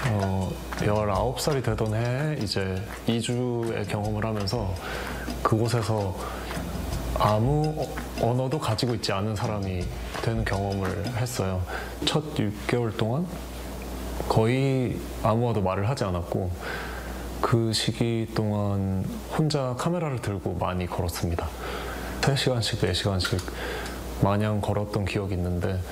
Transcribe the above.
19살이 되던 해에 이제 이주의 경험을 하면서 그곳에서 아무 언어도 가지고 있지 않은 사람이 되는 경험을 했어요. 첫 6개월 동안 거의 아무와도 말을 하지 않았고 그 시기 동안 혼자 카메라를 들고 많이 걸었습니다. 3시간씩, 4시간씩 마냥 걸었던 기억이 있는데